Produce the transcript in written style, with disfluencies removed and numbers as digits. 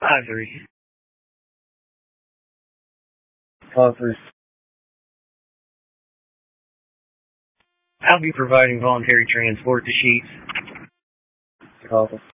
5-3. Conference. I'll be providing voluntary transport to Sheets. Conference.